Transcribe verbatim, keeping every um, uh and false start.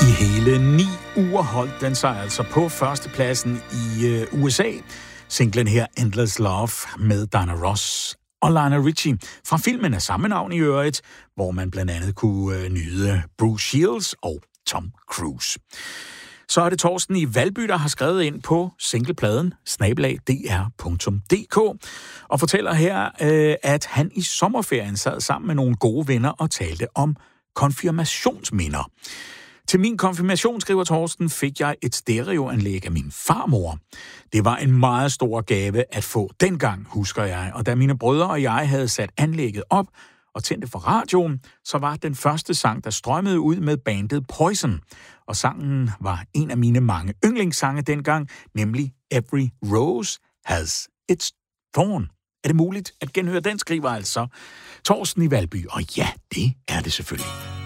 I hele ni uger holdt den sig altså på førstepladsen i øh, U S A. Singlen her, Endless Love, med Diana Ross og Lionel Richie, fra filmen af samme navn i øvrigt, hvor man blandt andet kunne øh, nyde Bruce Shields og Tom Cruise. Så er det Torsten i Valby, der har skrevet ind på singlepladen snabel-a d r punktum d k og fortæller her, øh, at han i sommerferien sad sammen med nogle gode venner og talte om konfirmationsminder. Til min konfirmation, skriver Torsten, fik jeg et stereoanlæg af min farmor. Det var en meget stor gave at få dengang, husker jeg. Og da mine brødre og jeg havde sat anlægget op og tændte for radioen, så var den første sang, der strømmede ud med bandet Poison. Og sangen var en af mine mange yndlingssange dengang, nemlig Every Rose Has Its Thorn. Er det muligt at genhøre den, skriver altså Torsten i Valby? Og ja, det er det selvfølgelig.